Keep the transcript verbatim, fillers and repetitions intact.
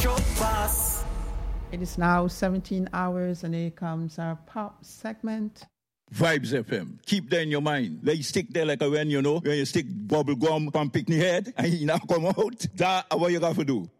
show pass. It is now seventeen hours and here comes our pop segment. Vibes F M. Keep that in your mind. Let you stick there like a when, you know, when you stick bubble gum on picnic head and you now come out. That's what you got to do.